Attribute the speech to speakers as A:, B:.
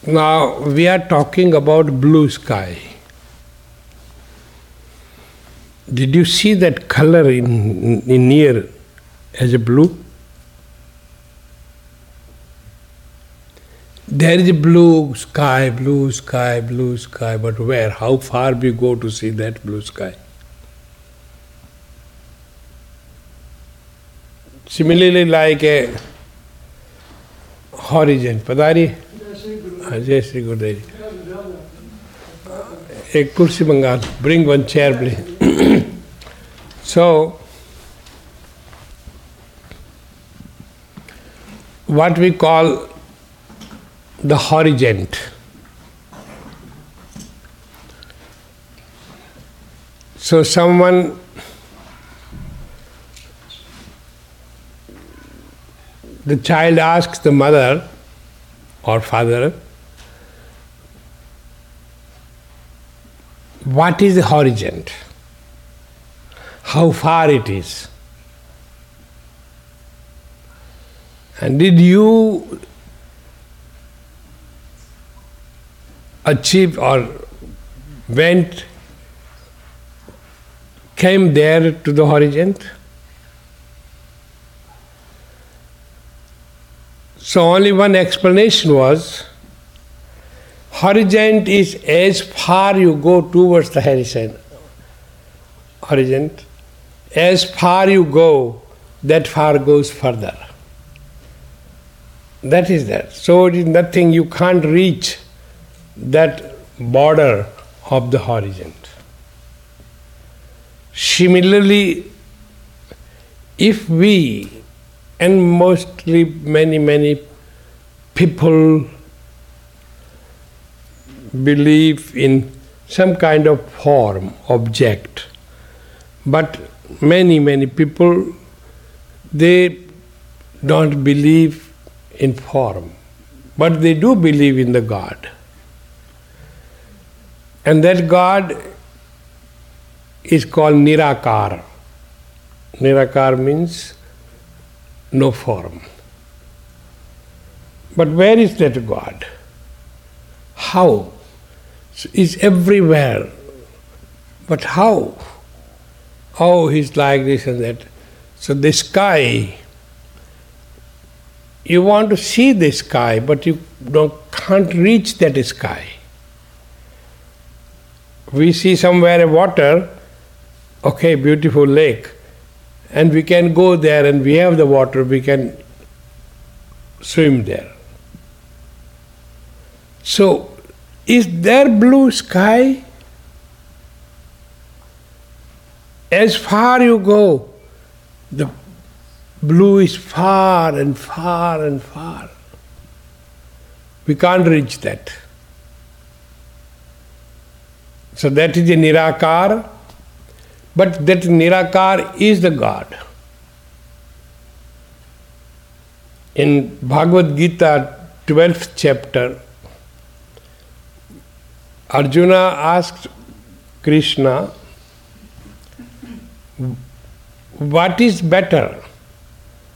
A: Now we are talking about blue sky. Did you see that color in near as a blue? There is a blue sky, blue sky, blue sky, but where? How far we go to see that blue sky? Similarly, like a horizon. Padari? Jai Shri Gurudev. A kursi mangal. Bring one chair, please. So, what we call the horizon. So someone the child asks the mother or father, what is the horizon? How far it is? And did you achieve or came there to the horizon? So only one explanation was, horizon is as far you go towards the horizon, as far you go, that far goes further. That is that. So it is nothing, you can't reach that border of the horizon. Similarly, if we, and mostly many people believe in some kind of form, object, but many people, they don't believe in form, but they do believe in the God. And that God is called Nirakar. Nirakar means no form. But where is that God? How? He's everywhere. But how? Oh, he's like this and that. So the sky, you want to see the sky, but you can't reach that sky. We see somewhere a water, okay, beautiful lake, and we can go there and we have the water, we can swim there. So, is there blue sky? As far you go, the blue is far and far and far. We can't reach that. So that is the Nirakar, but that Nirakar is the God. In Bhagavad Gita, 12th chapter, Arjuna asked Krishna, what is better,